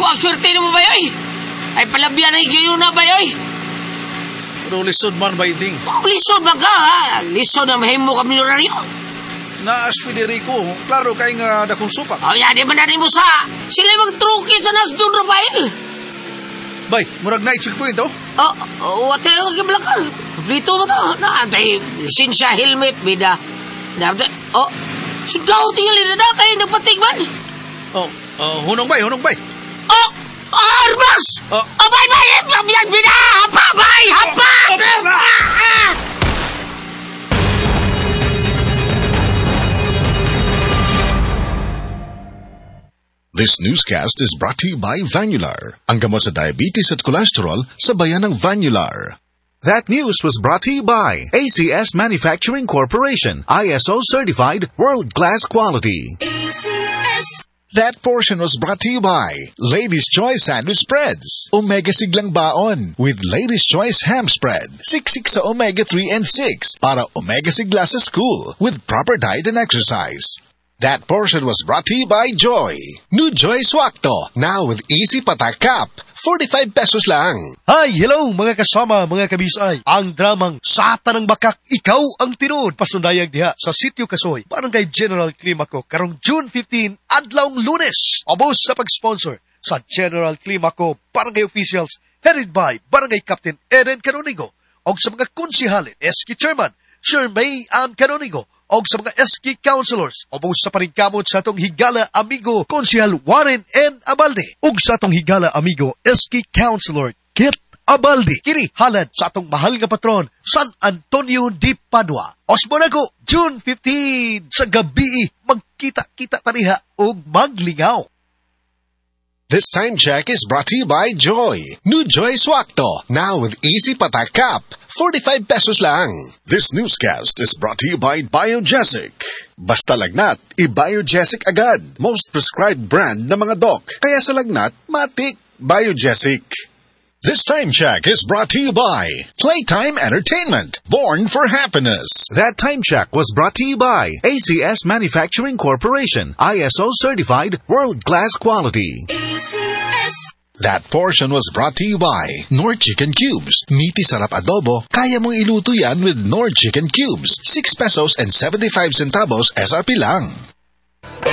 ang swerte mo ba yoy? Ay palabyan ay gayon na ba yoy? Pero lisod man ba iting? Lisod ba ka ha? Lisod na mahimo ka milyonaryo. Naas Federico, klaro kay nga dakong supak. O yan, di ba na rin mo sa sila magtruki sa Nasdun, Rafael? Bay, murag na i-checkpoint oh. What the hell ka ka? Dito mo to. Naantay, lisensya, helmet, bida. Sudaw tinggalin na kayo nagpatigman. Hunong bay. Armas! Bay! Bida! Hapa, bay! Hapa! This newscast is brought to you by Vanular, ang gamot sa diabetes at cholesterol sa bayan ng Vanular. That news was brought to you by ACS Manufacturing Corporation, ISO certified world-class quality. ACS. That portion was brought to you by Ladies' Choice Sandwich Spreads, Omega Siglang Baon, with Ladies' Choice Ham Spread, 6 sa Omega 3 and 6 para Omega Sigla sa school with proper diet and exercise. That portion was brought to you by Joy. New Joy Swakto, now with Easy Patak Cup, 45 pesos lang. Hi, hello mga kasama, mga kabisay. Ang dramang Sata ng Bakak, Ikaw ang Tinuod, pasundayag diha sa Sitio Kasoy, Barangay General Climaco, karong June 15, adlawng Lunes. Obos sa pag-sponsor sa General Climaco Barangay Officials, headed by Barangay Captain Eden Canonigo, og sa mga konsihalin, SK Chairman, Shermay Ann Canonigo, og sa mga SK Councilors, obos sa paningkamot sa atong higala amigo, Konsihal Warren N. Abalde, og sa atong higala amigo, SK Councilor Kit Abalde. Kini halad sa atong mahal nga patron, San Antonio de Padua. Osmonago, June 15, sa gabi, magkita-kita taniha og maglingaw. This time check is brought to you by Joy. New Joy Swakto, now with Easy Patak Cup, 45 pesos lang. This newscast is brought to you by Biogesic. Basta lagnat, i-Biogesic agad. Most prescribed brand na mga doc. Kaya sa lagnat, matik. Biogesic. This time check is brought to you by Playtime Entertainment, born for happiness. That time check was brought to you by ACS Manufacturing Corporation, ISO certified world-class quality. ACS. That portion was brought to you by Nord Chicken Cubes. Meaty sarap adobo, kaya mong iluto yan with Nord Chicken Cubes. 6 pesos and 75 centavos SRP lang.